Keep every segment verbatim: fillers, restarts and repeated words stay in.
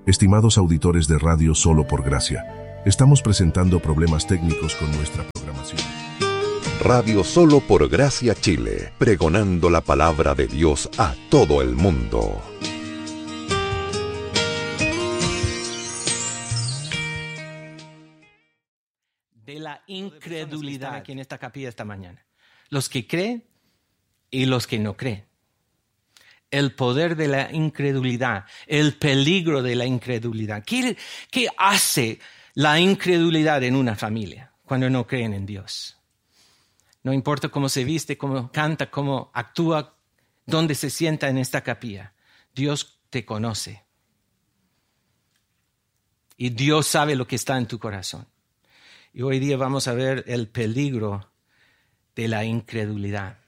Estimados auditores de Radio Solo por Gracia, estamos presentando problemas técnicos con nuestra programación. Radio Solo por Gracia Chile, pregonando la palabra de Dios a todo el mundo. De la incredulidad aquí en esta capilla esta mañana. Los que creen y los que no creen. El poder de la incredulidad, el peligro de la incredulidad. ¿Qué, qué hace la incredulidad en una familia cuando no creen en Dios? No importa cómo se viste, cómo canta, cómo actúa, dónde se sienta en esta capilla. Dios te conoce. Y Dios sabe lo que está en tu corazón. Y hoy día vamos a ver el peligro de la incredulidad.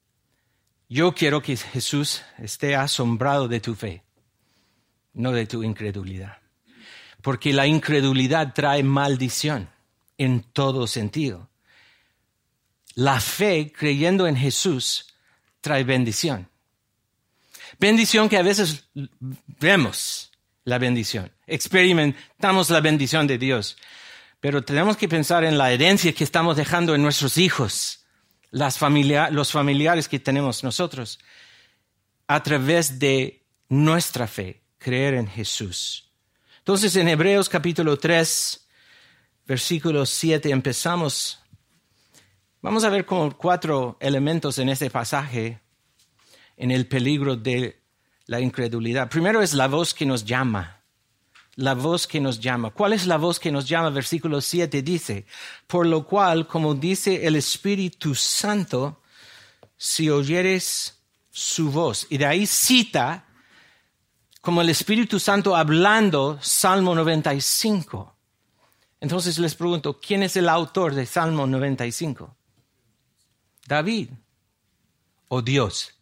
Yo quiero que Jesús esté asombrado de tu fe, no de tu incredulidad. Porque la incredulidad trae maldición en todo sentido. La fe, creyendo en Jesús, trae bendición. Bendición que a veces vemos la bendición, experimentamos la bendición de Dios. Pero tenemos que pensar en la herencia que estamos dejando en nuestros hijos. Las familia, los familiares que tenemos nosotros, a través de nuestra fe, creer en Jesús. Entonces, en Hebreos capítulo tres, versículo siete, empezamos. Vamos a ver como cuatro elementos en este pasaje, en el peligro de la incredulidad. Primero es la voz que nos llama. La voz que nos llama. ¿Cuál es la voz que nos llama? Versículo siete dice, por lo cual, como dice el Espíritu Santo, si oyeres su voz. Y de ahí cita como el Espíritu Santo hablando Salmo noventa y cinco. Entonces les pregunto, ¿quién es el autor de Salmo noventa y cinco? ¿David o Dios?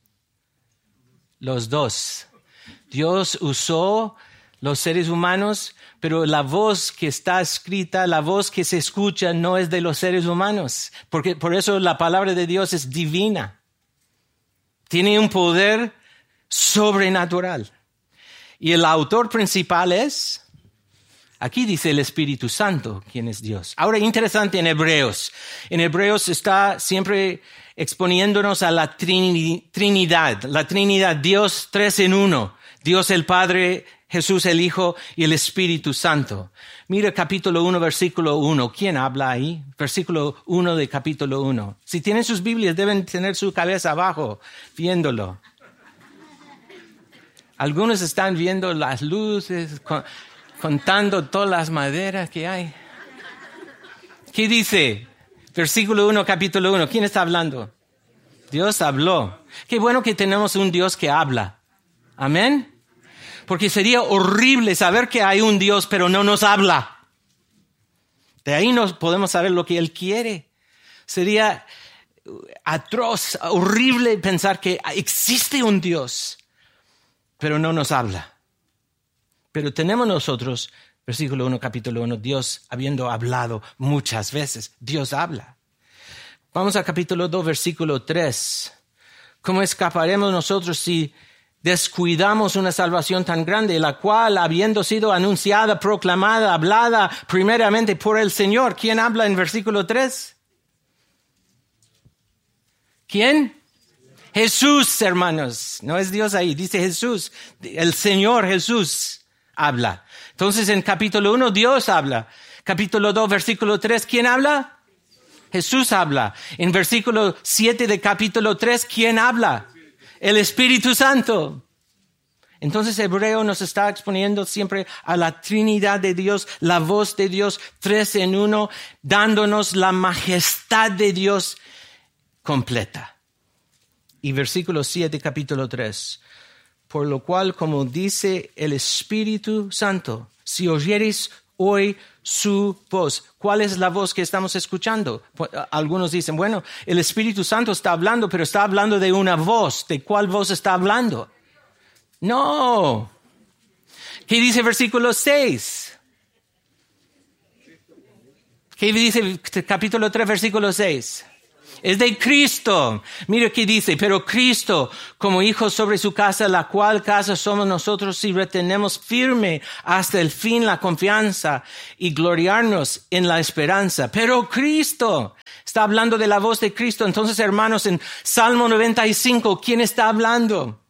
Los dos. Dios usó los seres humanos, pero la voz que está escrita, la voz que se escucha no es de los seres humanos, porque por eso la palabra de Dios es divina. Tiene un poder sobrenatural. Y el autor principal es, aquí dice el Espíritu Santo, quien es Dios. Ahora, interesante en Hebreos. En Hebreos está siempre exponiéndonos a la Trinidad, la Trinidad, Dios tres en uno, Dios el Padre, Jesús el Hijo y el Espíritu Santo. Mira capítulo uno, versículo uno. ¿Quién habla ahí? Versículo uno de capítulo uno. Si tienen sus Biblias, deben tener su cabeza abajo, viéndolo. Algunos están viendo las luces, con, contando todas las maderas que hay. ¿Qué dice? Versículo uno, capítulo uno. ¿Quién está hablando? Dios habló. Qué bueno que tenemos un Dios que habla. Amén. Porque sería horrible saber que hay un Dios, pero no nos habla. De ahí no podemos saber lo que Él quiere. Sería atroz, horrible pensar que existe un Dios, pero no nos habla. Pero tenemos nosotros, versículo uno, capítulo uno, Dios habiendo hablado muchas veces. Dios habla. Vamos a capítulo dos, versículo tres. ¿Cómo escaparemos nosotros si descuidamos una salvación tan grande, la cual, habiendo sido anunciada, proclamada, hablada primeramente por el Señor? ¿Quién habla en versículo tres? ¿Quién? Jesús, hermanos. No es Dios ahí, dice Jesús. El Señor Jesús habla. Entonces, en capítulo uno, Dios habla. Capítulo dos, versículo tres, ¿quién habla? Jesús habla. En versículo siete de capítulo tres, ¿quién habla? El Espíritu Santo. Entonces Hebreo nos está exponiendo siempre a la Trinidad de Dios, la voz de Dios, tres en uno, dándonos la majestad de Dios completa. Y versículo siete, capítulo tres. Por lo cual, como dice el Espíritu Santo, si oyereis hoy su voz. ¿Cuál es la voz que estamos escuchando? Algunos dicen, bueno, el Espíritu Santo está hablando, pero está hablando de una voz. ¿De cuál voz está hablando? No. ¿Qué dice versículo seis? ¿Qué dice capítulo tres, versículo seis? Es de Cristo. Mira qué dice, pero Cristo como hijo sobre su casa, la cual casa somos nosotros si retenemos firme hasta el fin la confianza y gloriarnos en la esperanza. Pero Cristo, está hablando de la voz de Cristo. Entonces, hermanos, en Salmo noventa y cinco, ¿quién está hablando?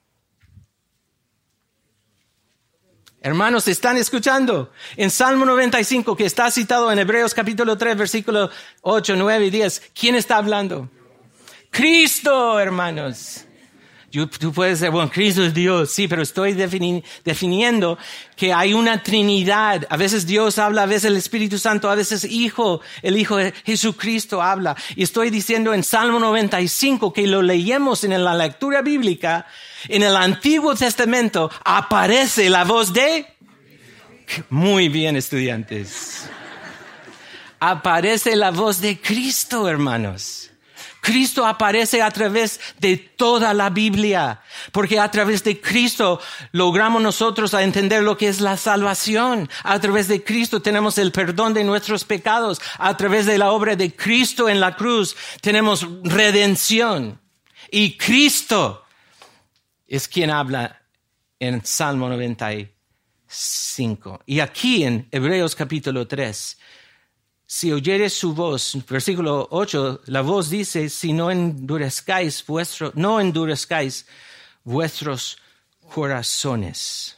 Hermanos, ¿están escuchando? En Salmo noventa y cinco, que está citado en Hebreos capítulo tres, versículos ocho, nueve y diez, ¿quién está hablando? Cristo, hermanos. Yo, tú puedes decir, bueno, Cristo es Dios. Sí, pero estoy defini- definiendo que hay una Trinidad. A veces Dios habla, a veces el Espíritu Santo, a veces Hijo, el Hijo de Jesucristo habla. Y estoy diciendo en Salmo noventa y cinco que lo leemos en la lectura bíblica. En el Antiguo Testamento aparece la voz de... Muy bien, estudiantes. Aparece la voz de Cristo, hermanos. Cristo aparece a través de toda la Biblia, porque a través de Cristo logramos nosotros a entender lo que es la salvación. A través de Cristo tenemos el perdón de nuestros pecados. A través de la obra de Cristo en la cruz tenemos redención. Y Cristo es quien habla en Salmo noventa y cinco. Y aquí en Hebreos capítulo tres, si oyeres su voz, versículo ocho, la voz dice, si no endurezcáis vuestro, no endurezcáis vuestros corazones.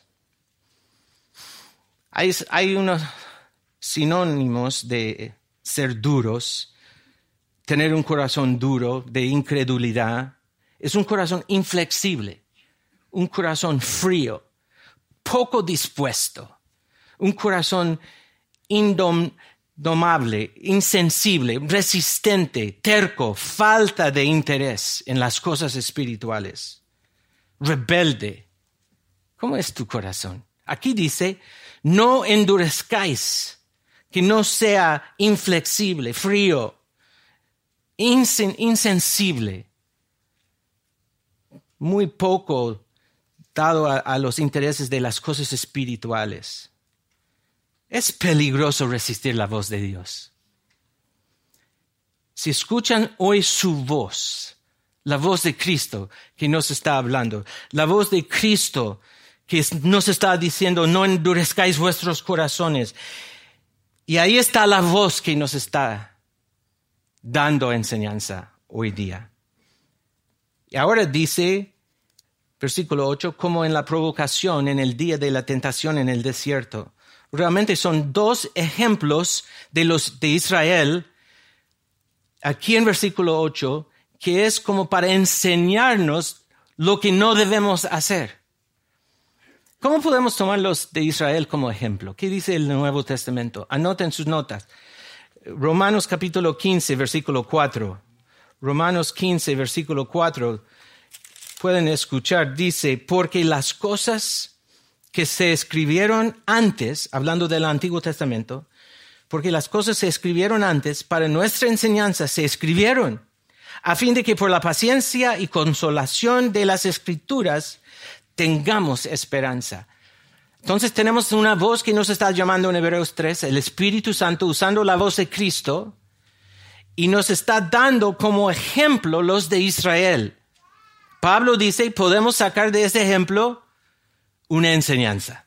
Hay, hay unos sinónimos de ser duros, tener un corazón duro, de incredulidad. Es un corazón inflexible, un corazón frío, poco dispuesto, un corazón indomable. Domable, insensible, resistente, terco, falta de interés en las cosas espirituales, rebelde. ¿Cómo es tu corazón? Aquí dice, no endurezcáis, que no sea inflexible, frío, insen- insensible, muy poco dado a, a los intereses de las cosas espirituales. Es peligroso resistir la voz de Dios. Si escuchan hoy su voz, la voz de Cristo que nos está hablando, la voz de Cristo que nos está diciendo, no endurezcáis vuestros corazones. Y ahí está la voz que nos está dando enseñanza hoy día. Y ahora dice, versículo ocho, como en la provocación en el día de la tentación en el desierto. Realmente son dos ejemplos de los de Israel, aquí en versículo ocho, que es como para enseñarnos lo que no debemos hacer. ¿Cómo podemos tomar los de Israel como ejemplo? ¿Qué dice el Nuevo Testamento? Anoten sus notas. Romanos capítulo quince, versículo cuatro. Romanos quince, versículo cuatro. Pueden escuchar, dice, porque las cosas que se escribieron antes, hablando del Antiguo Testamento, porque las cosas se escribieron antes, para nuestra enseñanza se escribieron, a fin de que por la paciencia y consolación de las Escrituras tengamos esperanza. Entonces tenemos una voz que nos está llamando en Hebreos tres, el Espíritu Santo usando la voz de Cristo, y nos está dando como ejemplo los de Israel. Pablo dice, podemos sacar de ese ejemplo una enseñanza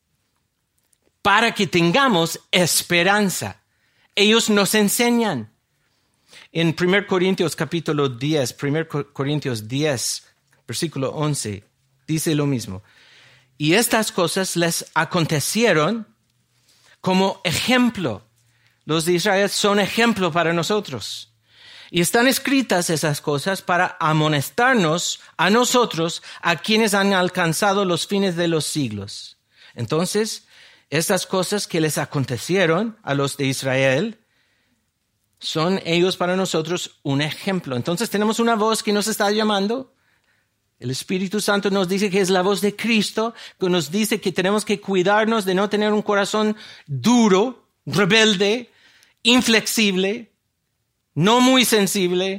para que tengamos esperanza. Ellos nos enseñan. En primero Corintios capítulo diez, primero Corintios diez, versículo once, dice lo mismo. Y estas cosas les acontecieron como ejemplo. Los de Israel son ejemplo para nosotros. Y están escritas esas cosas para amonestarnos a nosotros, a quienes han alcanzado los fines de los siglos. Entonces, estas cosas que les acontecieron a los de Israel, son ellos para nosotros un ejemplo. Entonces tenemos una voz que nos está llamando. El Espíritu Santo nos dice que es la voz de Cristo, que nos dice que tenemos que cuidarnos de no tener un corazón duro, rebelde, inflexible, no muy sensible,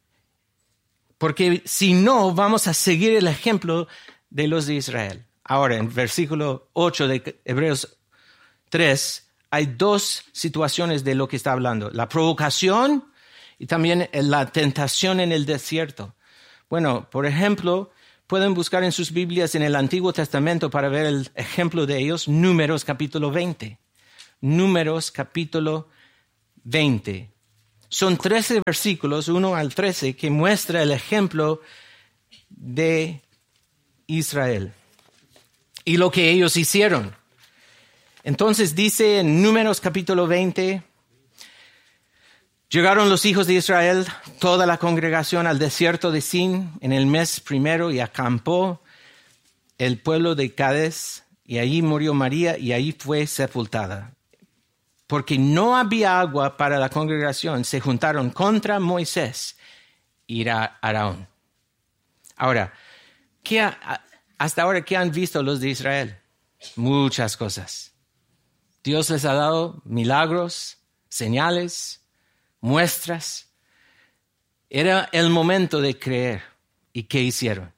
porque si no, vamos a seguir el ejemplo de los de Israel. Ahora, en versículo ocho de Hebreos tres, hay dos situaciones de lo que está hablando. La provocación Y también la tentación en el desierto. Bueno, por ejemplo, pueden buscar en sus Biblias en el Antiguo Testamento para ver el ejemplo de ellos, Números capítulo veinte. Números capítulo veinte. Son trece versículos, uno al trece, que muestra el ejemplo de Israel y lo que ellos hicieron. Entonces dice en Números capítulo veinte, llegaron los hijos de Israel, toda la congregación, al desierto de Sin en el mes primero, y acampó el pueblo de Cades, y allí murió María, y allí fue sepultada. Porque no había agua para la congregación, se juntaron contra Moisés y Aarón. Ahora, ¿qué ha, hasta ahora, ¿qué han visto los de Israel? Muchas cosas. Dios les ha dado milagros, señales, muestras. Era el momento de creer. ¿Y qué hicieron?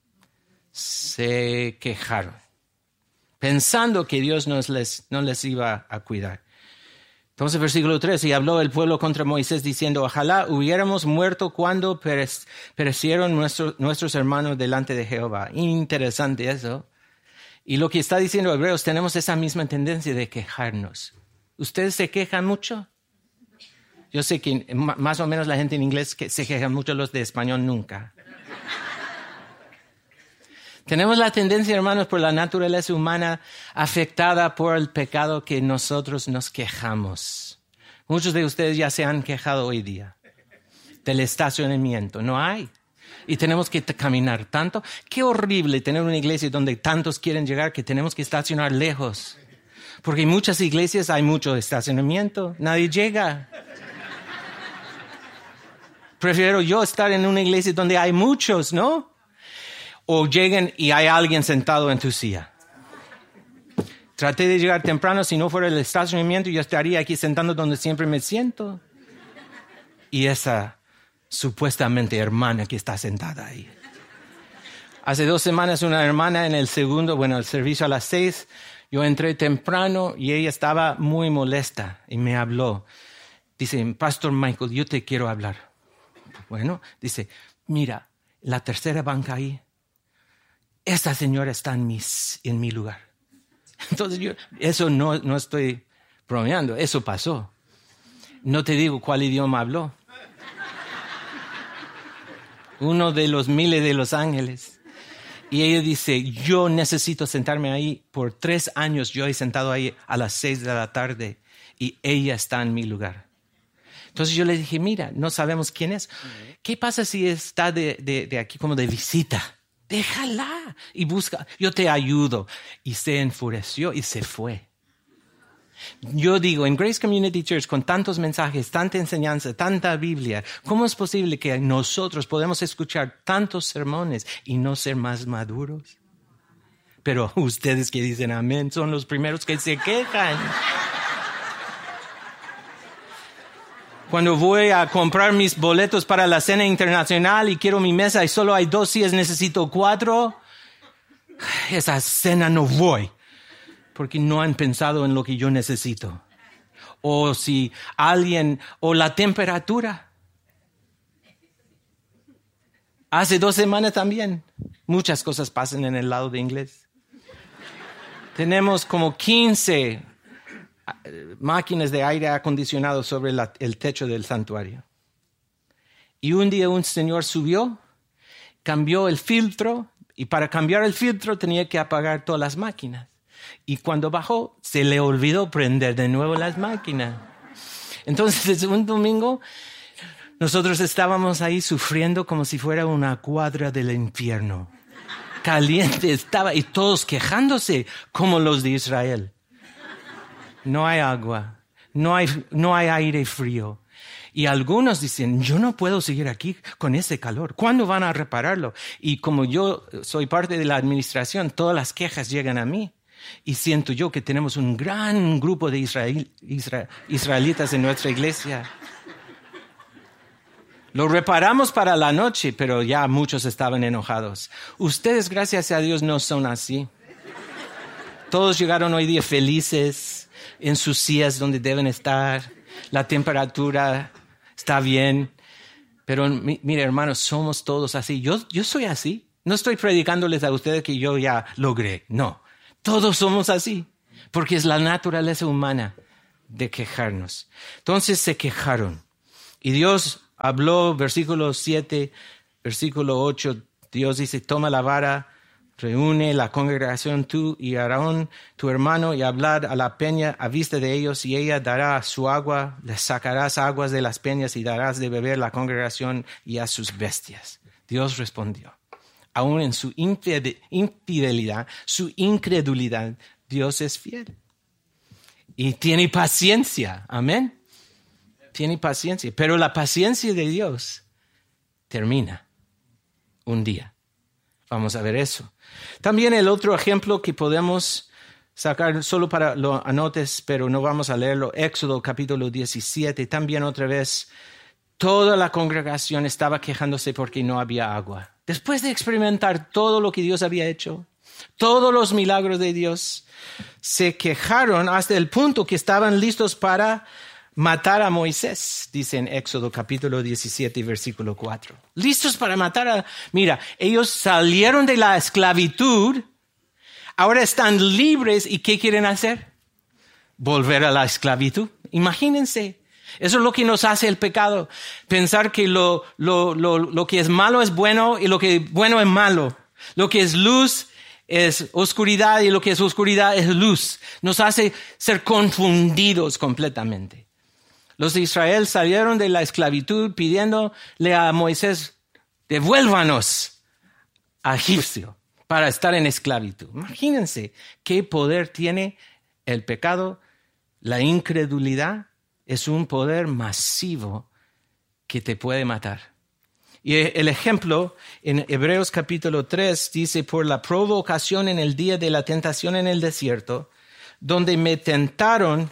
Se quejaron, pensando que Dios no les, no les iba a cuidar. Entonces, versículo tres, y habló el pueblo contra Moisés diciendo, ojalá hubiéramos muerto cuando perecieron nuestros, nuestros hermanos delante de Jehová. Interesante eso. Y lo que está diciendo Hebreos, tenemos esa misma tendencia de quejarnos. ¿Ustedes se quejan mucho? Yo sé que más o menos la gente en inglés se queja mucho, los de español nunca. Tenemos la tendencia, hermanos, por la naturaleza humana afectada por el pecado que nosotros nos quejamos. Muchos de ustedes ya se han quejado hoy día del estacionamiento. No hay. Y tenemos que caminar tanto. Qué horrible tener una iglesia donde tantos quieren llegar que tenemos que estacionar lejos. Porque en muchas iglesias hay mucho estacionamiento. Nadie llega. Prefiero yo estar en una iglesia donde hay muchos, ¿no? O lleguen y hay alguien sentado en tu silla. Traté de llegar temprano, si no fuera el estacionamiento, yo estaría aquí sentado donde siempre me siento. Y esa supuestamente hermana que está sentada ahí. Hace dos semanas una hermana en el segundo, bueno, el servicio a las seis, yo entré temprano y ella estaba muy molesta y me habló. Dice, Pastor Michael, yo te quiero hablar. Bueno, dice, mira, la tercera banca ahí, esta señora está en, mis, en mi lugar. Entonces yo, eso no, no estoy bromeando, eso pasó. No te digo cuál idioma habló. Uno de los miles de los ángeles. Y ella dice, yo necesito sentarme ahí. Por tres años yo he sentado ahí a las seis de la tarde y ella está en mi lugar. Entonces yo le dije, mira, no sabemos quién es. ¿Qué pasa si está de, de, de aquí como de visita? Déjala y busca, yo te ayudo. Y se enfureció y se fue. Yo digo, en Grace Community Church, con tantos mensajes, tanta enseñanza, tanta Biblia, ¿cómo es posible que nosotros podemos escuchar tantos sermones y no ser más maduros? Pero ustedes que dicen amén son los primeros que se quejan. Cuando voy a comprar mis boletos para la cena internacional y quiero mi mesa y solo hay dos sillas, necesito cuatro, esa cena no voy, porque no han pensado en lo que yo necesito. O si alguien, o la temperatura. Hace dos semanas también, muchas cosas pasan en el lado de inglés. Tenemos como quince máquinas de aire acondicionado sobre la, el techo del santuario. Y un día un señor subió, cambió el filtro, y para cambiar el filtro tenía que apagar todas las máquinas. Y cuando bajó, se le olvidó prender de nuevo las máquinas. Entonces, un domingo, nosotros estábamos ahí sufriendo como si fuera una cuadra del infierno. Caliente estaba, y todos quejándose como los de Israel. No hay agua, no hay, no hay aire frío. Y algunos dicen, yo no puedo seguir aquí con ese calor. ¿Cuándo van a repararlo? Y como yo soy parte de la administración, todas las quejas llegan a mí. Y siento yo que tenemos un gran grupo de israel, isra, israelitas en nuestra iglesia. Lo reparamos para la noche, pero ya muchos estaban enojados. Ustedes, gracias a Dios, no son así. Todos llegaron hoy día felices, en sus sillas donde deben estar. La temperatura está bien. Pero mire, hermanos, somos todos así. Yo, yo soy así. No estoy predicándoles a ustedes que yo ya logré. No, todos somos así. Porque es la naturaleza humana de quejarnos. Entonces se quejaron. Y Dios habló, versículo siete, versículo ocho. Dios dice, toma la vara, reúne la congregación tú y Aarón, tu hermano, y hablad a la peña a vista de ellos, y ella dará su agua, les sacarás aguas de las peñas y darás de beber la congregación y a sus bestias. Dios respondió. Aún en su infidelidad, su incredulidad, Dios es fiel. Y tiene paciencia, amén. Tiene paciencia, pero la paciencia de Dios termina un día. Vamos a ver eso. También el otro ejemplo que podemos sacar, solo para lo anotes, pero no vamos a leerlo, Éxodo capítulo diecisiete, también otra vez, toda la congregación estaba quejándose porque no había agua. Después de experimentar todo lo que Dios había hecho, todos los milagros de Dios, se quejaron hasta el punto que estaban listos para matar a Moisés, dice en Éxodo capítulo diecisiete, versículo cuatro. Listos para matar a... Mira, ellos salieron de la esclavitud, ahora están libres, ¿y qué quieren hacer? Volver a la esclavitud. Imagínense. Eso es lo que nos hace el pecado. Pensar que lo, lo, lo, lo que es malo es bueno y lo que es bueno es malo. Lo que es luz es oscuridad y lo que es oscuridad es luz. Nos hace ser confundidos completamente. Los de Israel salieron de la esclavitud pidiéndole a Moisés, devuélvanos a Egipcio para estar en esclavitud. Imagínense qué poder tiene el pecado. La incredulidad es un poder masivo que te puede matar. Y el ejemplo en Hebreos capítulo tres dice, por la provocación en el día de la tentación en el desierto, donde me tentaron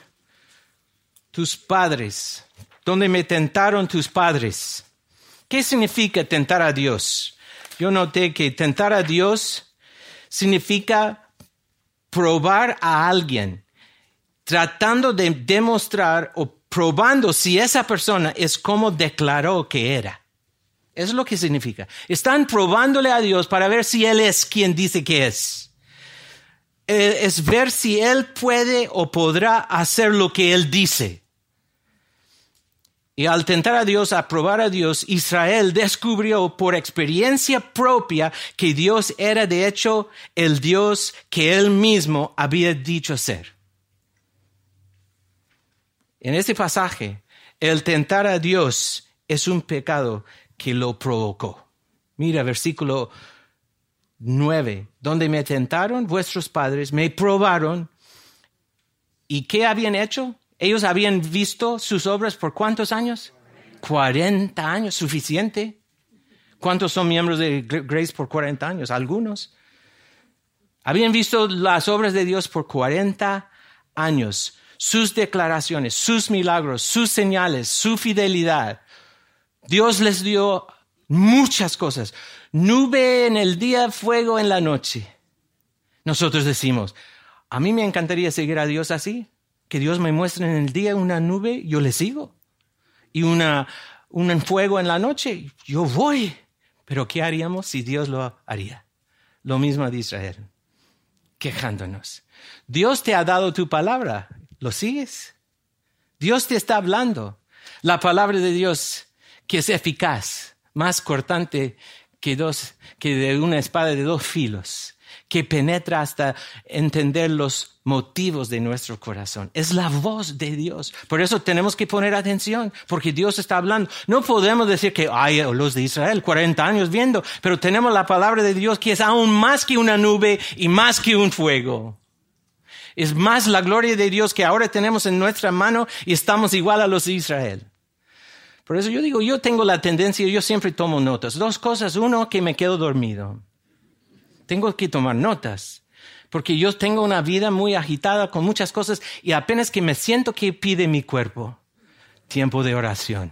tus padres, donde me tentaron tus padres. ¿Qué significa tentar a Dios? Yo noté que tentar a Dios significa probar a alguien, tratando de demostrar o probando si esa persona es como declaró que era. Eso es lo que significa. Están probándole a Dios para ver si Él es quien dice que es. Es ver si Él puede o podrá hacer lo que Él dice. Y al tentar a Dios, a probar a Dios, Israel descubrió por experiencia propia que Dios era de hecho el Dios que Él mismo había dicho ser. En este pasaje, el tentar a Dios es un pecado que lo provocó. Mira, versículo nueve. Donde me tentaron vuestros padres, me probaron. ¿Y qué habían hecho? Ellos habían visto sus obras por ¿cuántos años? cuarenta años, suficiente. ¿Cuántos son miembros de Grace por cuarenta años? Algunos. Habían visto las obras de Dios por cuarenta años. Sus declaraciones, sus milagros, sus señales, su fidelidad. Dios les dio muchas cosas. Nube en el día, fuego en la noche. Nosotros decimos, a mí me encantaría seguir a Dios así. Que Dios me muestre en el día una nube, yo le sigo. Y una, un fuego en la noche, yo voy. Pero ¿qué haríamos si Dios lo haría? Lo mismo de Israel, quejándonos. Dios te ha dado tu palabra, ¿lo sigues? Dios te está hablando. La palabra de Dios que es eficaz, más cortante que, dos, que de una espada de dos filos, que penetra hasta entender los motivos de nuestro corazón. Es la voz de Dios. Por eso tenemos que poner atención, porque Dios está hablando. No podemos decir que hay los de Israel, cuarenta años viendo, pero tenemos la palabra de Dios que es aún más que una nube y más que un fuego. Es más la gloria de Dios que ahora tenemos en nuestra mano y estamos igual a los de Israel. Por eso yo digo, yo tengo la tendencia, yo siempre tomo notas. Dos cosas. Uno, que me quedo dormido. Tengo que tomar notas, porque yo tengo una vida muy agitada con muchas cosas y apenas que me siento que pide mi cuerpo, tiempo de oración.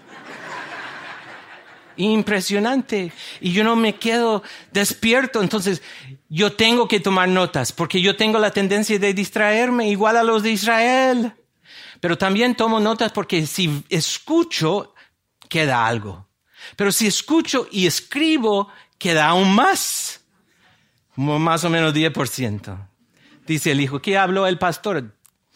Impresionante. Y yo no me quedo despierto, entonces yo tengo que tomar notas, porque yo tengo la tendencia de distraerme igual a los de Israel. Pero también tomo notas porque si escucho queda algo. Pero si escucho y escribo, queda aún más. Más o menos diez por ciento. Dice el hijo, ¿qué habló el pastor?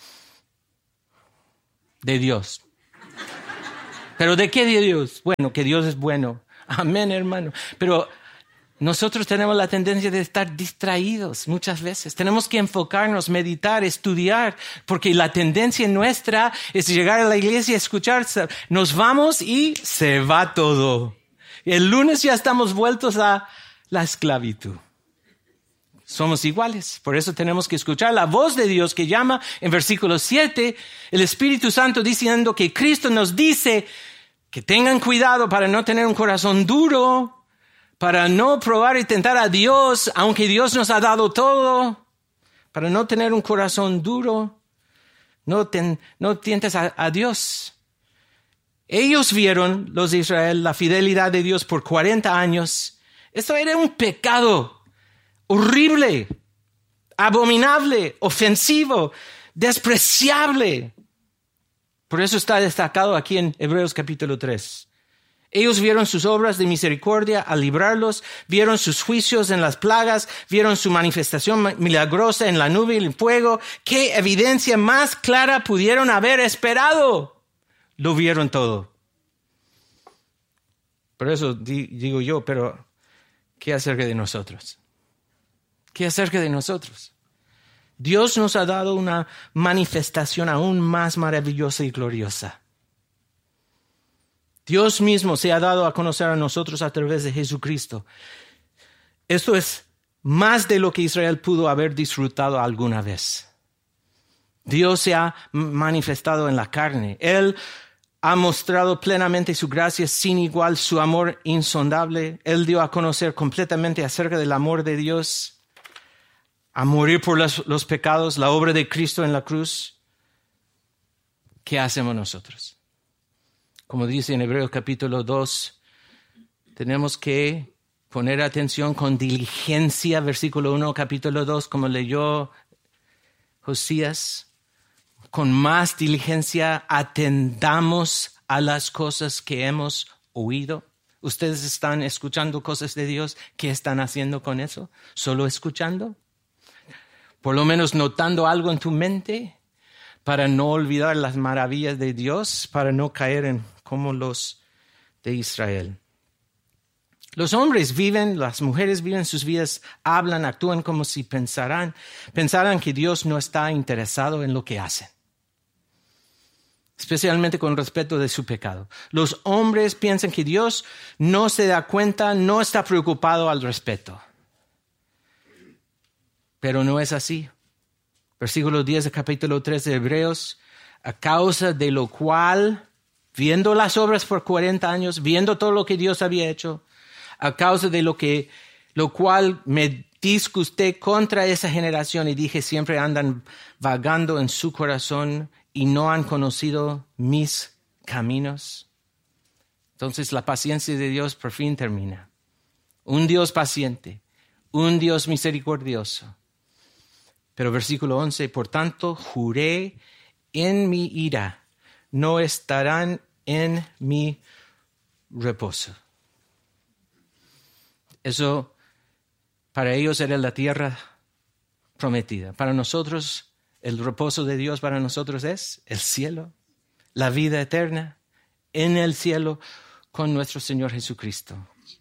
De Dios. ¿Pero de qué de Dios? Bueno, que Dios es bueno. Amén, hermano. Pero nosotros tenemos la tendencia de estar distraídos muchas veces. Tenemos que enfocarnos, meditar, estudiar, porque la tendencia nuestra es llegar a la iglesia y escuchar. Nos vamos y se va todo. El lunes ya estamos vueltos a la esclavitud. Somos iguales. Por eso tenemos que escuchar la voz de Dios que llama en versículo siete, el Espíritu Santo diciendo que Cristo nos dice que tengan cuidado para no tener un corazón duro, para no probar y tentar a Dios, aunque Dios nos ha dado todo, para no tener un corazón duro, no, ten, no tientes a, a Dios. Ellos vieron, los de Israel, la fidelidad de Dios por cuarenta años. Esto era un pecado horrible, abominable, ofensivo, despreciable. Por eso está destacado aquí en Hebreos capítulo tres. Ellos vieron sus obras de misericordia al librarlos, vieron sus juicios en las plagas, vieron su manifestación milagrosa en la nube y el fuego. ¿Qué evidencia más clara pudieron haber esperado? Lo vieron todo. Por eso digo yo, pero ¿qué acerca de nosotros? ¿Qué acerca de nosotros? Dios nos ha dado una manifestación aún más maravillosa y gloriosa. Dios mismo se ha dado a conocer a nosotros a través de Jesucristo. Esto es más de lo que Israel pudo haber disfrutado alguna vez. Dios se ha manifestado en la carne. Él ha mostrado plenamente su gracia sin igual, su amor insondable. Él dio a conocer completamente acerca del amor de Dios, a morir por los, los pecados, la obra de Cristo en la cruz. ¿Qué hacemos nosotros? Como dice en Hebreos capítulo dos, tenemos que poner atención con diligencia, versículo uno, capítulo dos, como leyó Josías. Con más diligencia atendamos a las cosas que hemos oído. ¿Ustedes están escuchando cosas de Dios? ¿Qué están haciendo con eso? ¿Solo escuchando? Por lo menos notando algo en tu mente para no olvidar las maravillas de Dios, para no caer en como los de Israel. Los hombres viven, las mujeres viven sus vidas, hablan, actúan como si pensaran, pensaran que Dios no está interesado en lo que hacen, especialmente con respecto de su pecado. Los hombres piensan que Dios no se da cuenta, no está preocupado al respecto. Pero no es así. Versículo diez del capítulo tres de Hebreos, a causa de lo cual, viendo las obras por cuarenta años, viendo todo lo que Dios había hecho, a causa de lo que, lo cual me disgusté contra esa generación y dije, siempre andan vagando en su corazón y no han conocido mis caminos. Entonces la paciencia de Dios por fin termina. Un Dios paciente, un Dios misericordioso. Pero versículo once, por tanto, juré en mi ira, no estarán en mi reposo. Eso para ellos era la tierra prometida. Para nosotros, el reposo de Dios para nosotros es el cielo, la vida eterna en el cielo con nuestro Señor Jesucristo.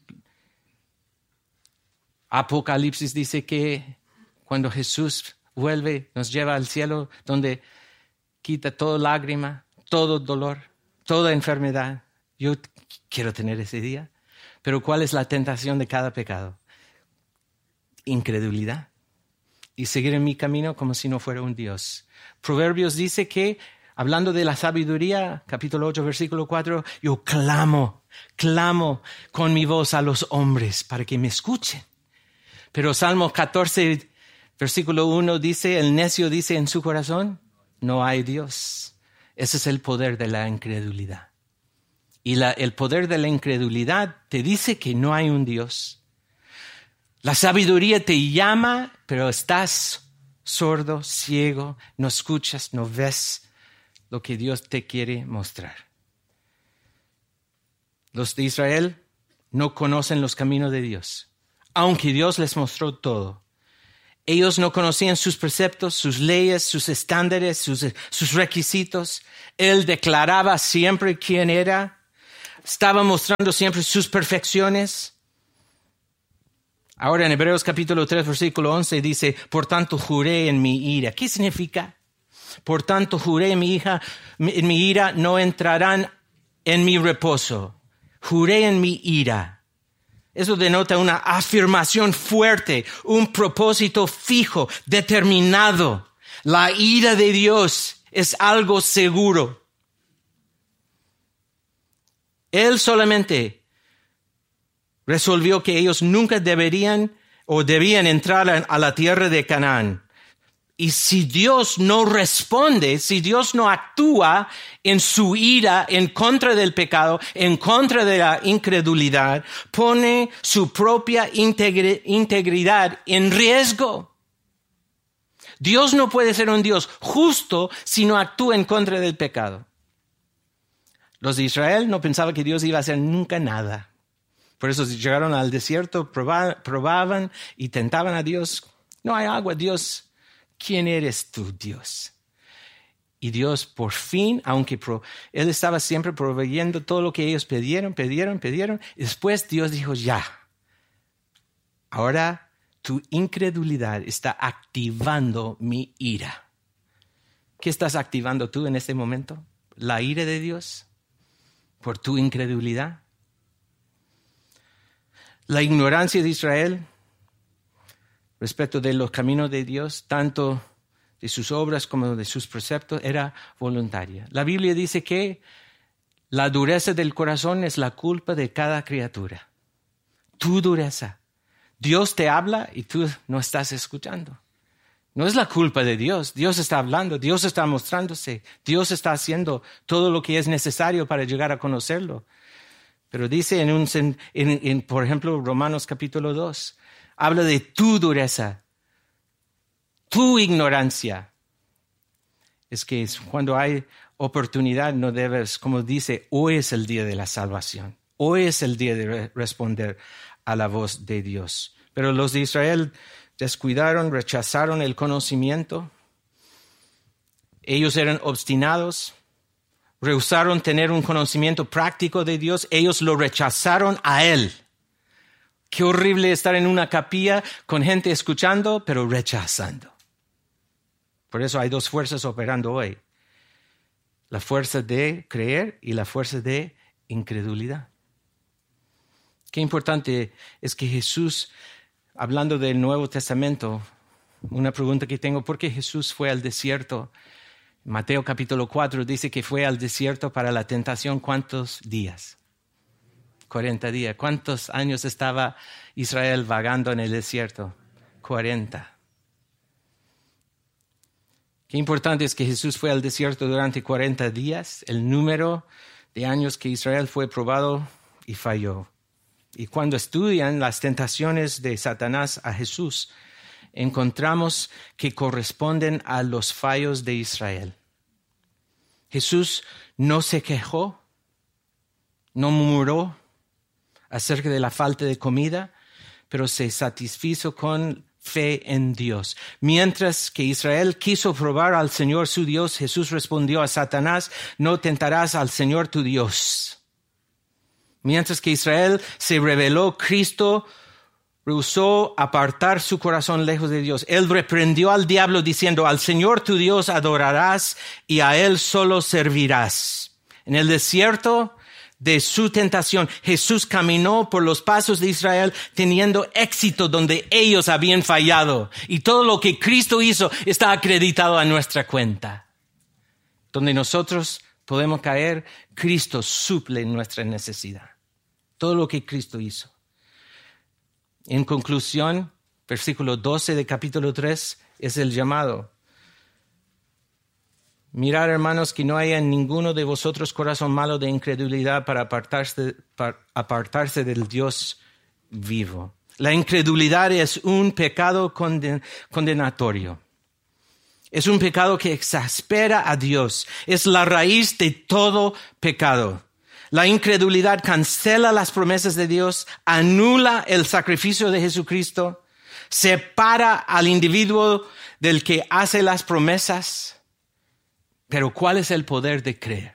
Apocalipsis dice que cuando Jesús vuelve, nos lleva al cielo donde quita toda lágrima, todo dolor, toda enfermedad. Yo quiero tener ese día. Pero ¿cuál es la tentación de cada pecado? Incredulidad. Y seguir en mi camino como si no fuera un Dios. Proverbios dice que, hablando de la sabiduría, capítulo ocho, versículo cuatro, yo clamo, clamo con mi voz a los hombres para que me escuchen. Pero Salmo catorce, versículo uno dice, el necio dice en su corazón, no hay Dios. Ese es el poder de la incredulidad. Y la, el poder de la incredulidad te dice que no hay un Dios. La sabiduría te llama, pero estás sordo, ciego, no escuchas, no ves lo que Dios te quiere mostrar. Los de Israel no conocen los caminos de Dios, aunque Dios les mostró todo. Ellos no conocían sus preceptos, sus leyes, sus estándares, sus, sus requisitos. Él declaraba siempre quién era. Estaba mostrando siempre sus perfecciones. Ahora en Hebreos capítulo tres, versículo once dice, por tanto juré en mi ira. ¿Qué significa? Por tanto juré en mi hija, en mi ira no entrarán en mi reposo. Juré en mi ira. Eso denota una afirmación fuerte, un propósito fijo, determinado. La ira de Dios es algo seguro. Él solamente resolvió que ellos nunca deberían o debían entrar a la tierra de Canaán. Y si Dios no responde, si Dios no actúa en su ira en contra del pecado, en contra de la incredulidad, pone su propia integri- integridad en riesgo. Dios no puede ser un Dios justo si no actúa en contra del pecado. Los de Israel no pensaban que Dios iba a hacer nunca nada. Por eso llegaron al desierto, probaban, probaban y tentaban a Dios. No hay agua, Dios. ¿Quién eres tú, Dios? Y Dios por fin, aunque pro, Él estaba siempre proveyendo todo lo que ellos pidieron, pidieron, pidieron. Y después Dios dijo, ya. Ahora tu incredulidad está activando mi ira. ¿Qué estás activando tú en este momento? ¿La ira de Dios por tu incredulidad? La ignorancia de Israel respecto de los caminos de Dios, tanto de sus obras como de sus preceptos, era voluntaria. La Biblia dice que la dureza del corazón es la culpa de cada criatura. Tu dureza. Dios te habla y tú no estás escuchando. No es la culpa de Dios. Dios está hablando, Dios está mostrándose, Dios está haciendo todo lo que es necesario para llegar a conocerlo. Pero dice en, un, en, en por ejemplo, Romanos capítulo dos, habla de tu dureza, tu ignorancia. Es que cuando hay oportunidad no debes, como dice, hoy es el día de la salvación. Hoy es el día de re- responder a la voz de Dios. Pero los de Israel descuidaron, rechazaron el conocimiento. Ellos eran obstinados, rehusaron tener un conocimiento práctico de Dios. Ellos lo rechazaron a Él. Qué horrible estar en una capilla con gente escuchando, pero rechazando. Por eso hay dos fuerzas operando hoy. La fuerza de creer y la fuerza de incredulidad. Qué importante es que Jesús, hablando del Nuevo Testamento, una pregunta que tengo, ¿por qué Jesús fue al desierto? Mateo capítulo cuatro dice que fue al desierto para la tentación, ¿cuántos días? cuarenta días. ¿Cuántos años estaba Israel vagando en el desierto? cuarenta. Qué importante es que Jesús fue al desierto durante cuarenta días, el número de años que Israel fue probado y falló. Y cuando estudian las tentaciones de Satanás a Jesús, encontramos que corresponden a los fallos de Israel. Jesús no se quejó, no murmuró acerca de la falta de comida, pero se satisfizo con fe en Dios. Mientras que Israel quiso probar al Señor su Dios, Jesús respondió a Satanás, no tentarás al Señor tu Dios. Mientras que Israel se rebeló, Cristo rehusó apartar su corazón lejos de Dios. Él reprendió al diablo diciendo, al Señor tu Dios adorarás y a Él solo servirás. En el desierto de su tentación, Jesús caminó por los pasos de Israel teniendo éxito donde ellos habían fallado. Y todo lo que Cristo hizo está acreditado a nuestra cuenta. Donde nosotros podemos caer, Cristo suple nuestra necesidad. Todo lo que Cristo hizo. En conclusión, versículo doce de capítulo tres es el llamado. Mirad, hermanos, que no haya en ninguno de vosotros corazón malo de incredulidad para apartarse, para apartarse del Dios vivo. La incredulidad es un pecado conden, condenatorio. Es un pecado que exaspera a Dios. Es la raíz de todo pecado. La incredulidad cancela las promesas de Dios, anula el sacrificio de Jesucristo, separa al individuo del que hace las promesas. Pero ¿cuál es el poder de creer?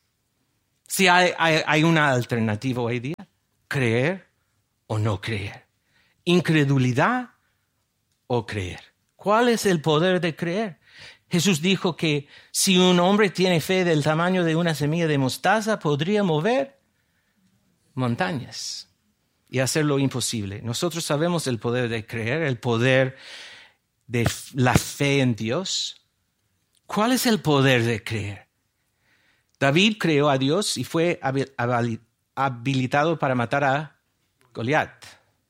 Si hay, hay, hay una alternativa hoy día, creer o no creer, incredulidad o creer. ¿Cuál es el poder de creer? Jesús dijo que si un hombre tiene fe del tamaño de una semilla de mostaza, podría mover montañas y hacer lo imposible. Nosotros sabemos el poder de creer, el poder de la fe en Dios. ¿Cuál es el poder de creer? David creyó a Dios y fue habilitado para matar a Goliat.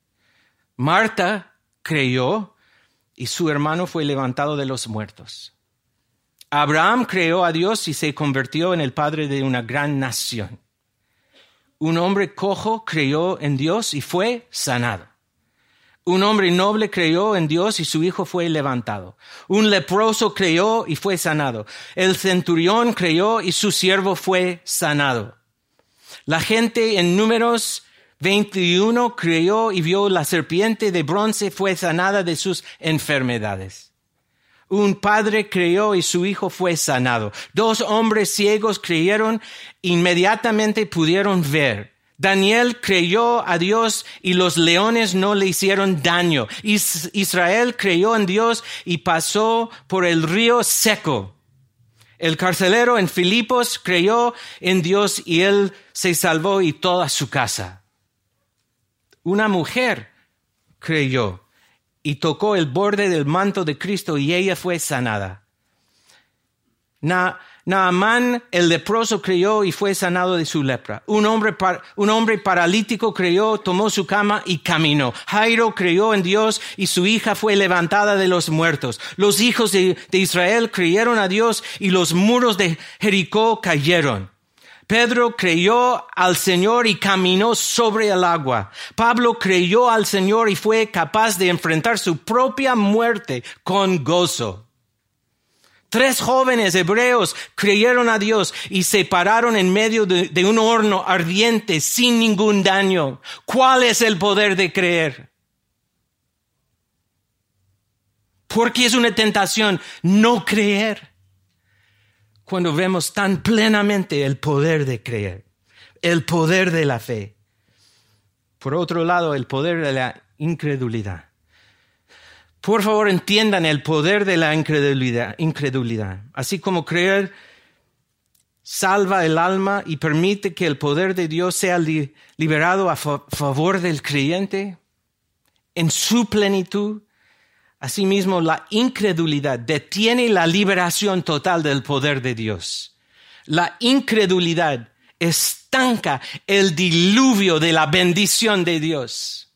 Marta creyó y su hermano fue levantado de los muertos. Abraham creyó a Dios y se convirtió en el padre de una gran nación. Un hombre cojo creyó en Dios y fue sanado. Un hombre noble creyó en Dios y su hijo fue levantado. Un leproso creyó y fue sanado. El centurión creyó y su siervo fue sanado. La gente en Números veintiuno creyó y vio la serpiente de bronce fue sanada de sus enfermedades. Un padre creyó y su hijo fue sanado. Dos hombres ciegos creyeron, inmediatamente pudieron ver. Daniel creyó a Dios y los leones no le hicieron daño. Is- Israel creyó en Dios y pasó por el río seco. El carcelero en Filipos creyó en Dios y él se salvó y toda su casa. Una mujer creyó y tocó el borde del manto de Cristo y ella fue sanada. Na, Naamán, el leproso, creyó y fue sanado de su lepra. Un hombre, par, un hombre paralítico creyó, tomó su cama y caminó. Jairo creyó en Dios y su hija fue levantada de los muertos. Los hijos de, de Israel creyeron a Dios y los muros de Jericó cayeron. Pedro creyó al Señor y caminó sobre el agua. Pablo creyó al Señor y fue capaz de enfrentar su propia muerte con gozo. Tres jóvenes hebreos creyeron a Dios y se pararon en medio de, de un horno ardiente sin ningún daño. ¿Cuál es el poder de creer? Porque es una tentación no creer. Cuando vemos tan plenamente el poder de creer, el poder de la fe. Por otro lado, el poder de la incredulidad. Por favor, entiendan el poder de la incredulidad. incredulidad. Así como creer salva el alma y permite que el poder de Dios sea li- liberado a fa- favor del creyente en su plenitud. Asimismo, la incredulidad detiene la liberación total del poder de Dios. La incredulidad estanca el diluvio de la bendición de Dios.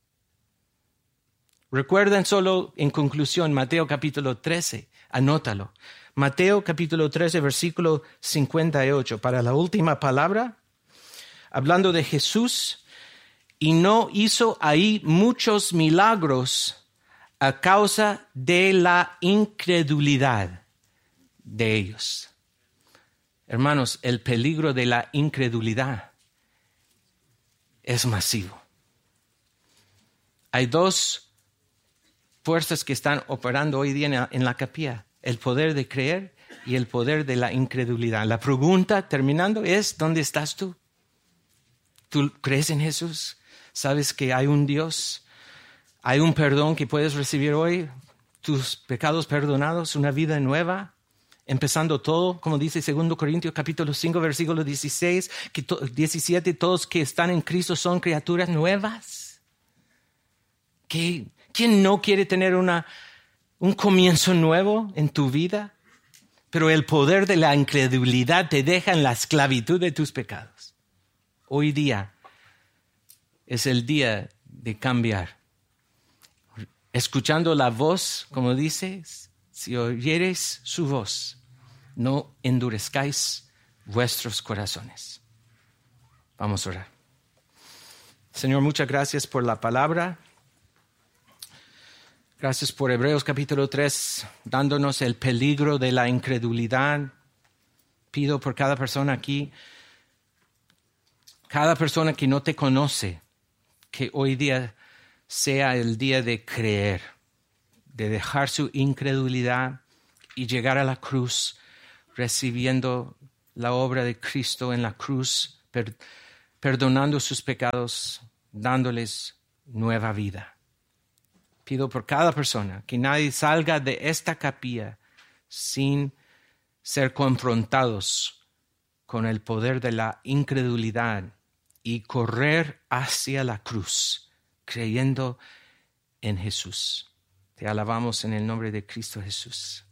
Recuerden solo en conclusión Mateo capítulo trece, anótalo. Mateo capítulo trece, versículo cincuenta y ocho. Para la última palabra, hablando de Jesús, y no hizo ahí muchos milagros a causa de la incredulidad de ellos. Hermanos, el peligro de la incredulidad es masivo. Hay dos fuerzas que están operando hoy día en la, en la capilla. El poder de creer y el poder de la incredulidad. La pregunta, terminando, es, ¿dónde estás tú? ¿Tú crees en Jesús? ¿Sabes que hay un Dios? ¿Hay un perdón que puedes recibir hoy? Tus pecados perdonados, una vida nueva, empezando todo, como dice segundo Corintios capítulo cinco, versículo dieciséis, que to- diecisiete, todos que están en Cristo son criaturas nuevas. ¿Qué? ¿Quién no quiere tener una, un comienzo nuevo en tu vida? Pero el poder de la incredulidad te deja en la esclavitud de tus pecados. Hoy día es el día de cambiar. Escuchando la voz, como dice, si oyereis su voz, no endurezcáis vuestros corazones. Vamos a orar. Señor, muchas gracias por la palabra. Gracias por Hebreos capítulo tres, dándonos el peligro de la incredulidad. Pido por cada persona aquí Cada persona que no te conoce, que hoy día sea el día de creer, de dejar su incredulidad y llegar a la cruz, recibiendo la obra de Cristo en la cruz, per- perdonando sus pecados, dándoles nueva vida. Pido por cada persona que nadie salga de esta capilla sin ser confrontados con el poder de la incredulidad y correr hacia la cruz, creyendo en Jesús. Te alabamos en el nombre de Cristo Jesús.